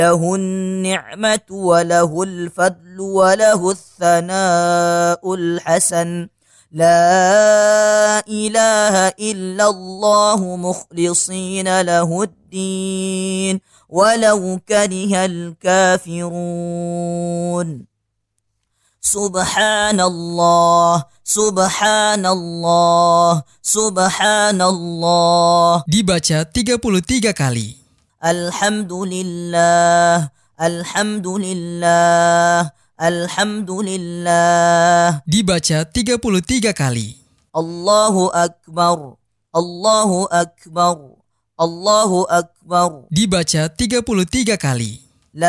له النعمة وله الفضل وله الثناء الحسن لا إله إلا الله مخلصين له الدين ولو كره الكافرون Subhanallah, subhanallah, subhanallah. Dibaca 33 kali. Alhamdulillah, alhamdulillah, alhamdulillah. Dibaca 33 kali. Allahu akbar, Allahu akbar, Allahu akbar. Dibaca 33 kali.